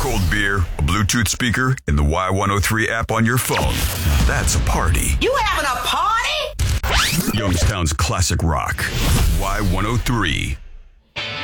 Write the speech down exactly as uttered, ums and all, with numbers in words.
cold beer, a Bluetooth speaker, and the Y one oh three app on your phone. That's a party. You having a party? Youngstown's classic rock. Y one oh three.